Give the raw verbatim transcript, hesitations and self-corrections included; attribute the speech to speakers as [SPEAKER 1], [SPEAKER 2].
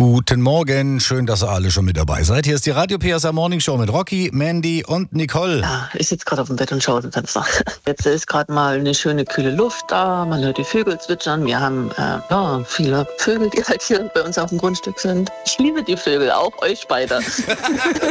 [SPEAKER 1] Guten Morgen, schön, dass ihr alle schon mit dabei seid. Hier ist die Radio P S A Morning Show mit Rocky, Mandy und Nicole.
[SPEAKER 2] Ja, ich sitze gerade auf dem Bett und schaue aus dem Fenster. Jetzt ist gerade mal eine schöne kühle Luft da, man hört die Vögel zwitschern. Wir haben äh, ja, viele Vögel, die halt hier bei uns auf dem Grundstück sind. Ich liebe die Vögel, auch euch beide.